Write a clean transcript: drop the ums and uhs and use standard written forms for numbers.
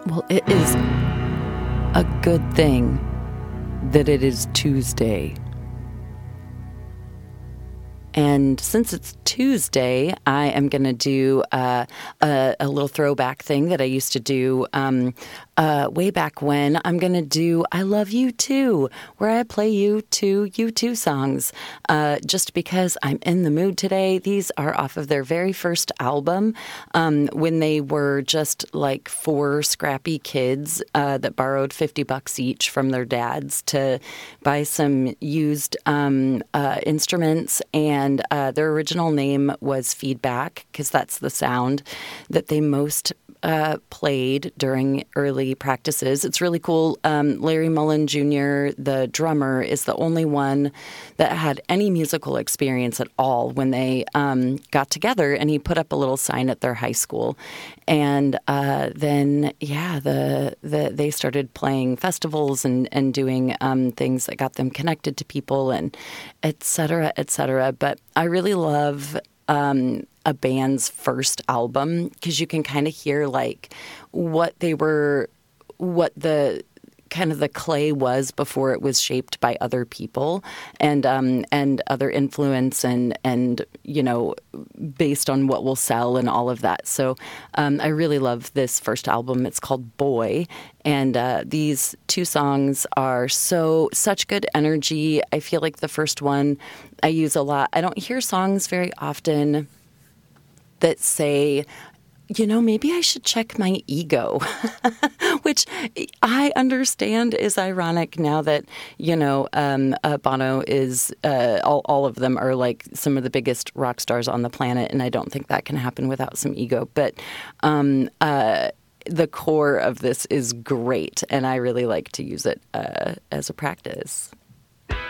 Well, it is a good thing that it is Tuesday. And since it's Tuesday, I am going to do a little throwback thing that I used to do way back when. I'm going to do I Love You Too, where I play U2 songs just because I'm in the mood today. These are off of their very first album when they were just like four scrappy kids that borrowed $50 each from their dads to buy some used instruments. And their original name was Feedback, because that's the sound that they most played during early practices. It's really cool. Larry Mullen Jr., the drummer, is the only one that had any musical experience at all when they got together, and he put up a little sign at their high school. And then, they started playing festivals and doing things that got them connected to people and et cetera, et cetera. But I really love a band's first album because you can kind of hear like what the kind of the clay was before it was shaped by other people and other influence and based on what will sell and all of that. So I really love this first album. It's called Boy, and these two songs are such good energy. I feel like the first one I use a lot. I don't hear songs very often that say, maybe I should check my ego, which I understand is ironic now that, Bono is, all of them are like some of the biggest rock stars on the planet, and I don't think that can happen without some ego. But the core of this is great, and I really like to use it as a practice.